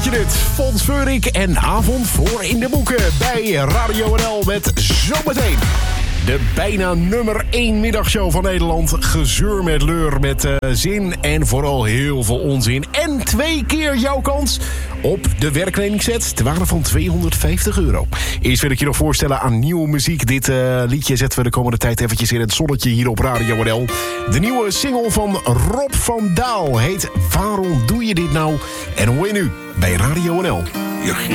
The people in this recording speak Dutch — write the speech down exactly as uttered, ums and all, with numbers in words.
weet je het. Fons Veurik en Avond voor in de boeken bij Radio N L met zometeen de bijna nummer één middagshow van Nederland. Gezeur met leur, met uh, zin en vooral heel veel onzin. En twee keer jouw kans op de werkkledingset. De waarde van tweehonderdvijftig euro. Eerst wil ik je nog voorstellen aan nieuwe muziek. Dit uh, liedje zetten we de komende tijd eventjes in het zonnetje hier op Radio N L. De nieuwe single van Rob van Daal heet Waarom doe je dit nou? En hoor je nu bij Radio N L.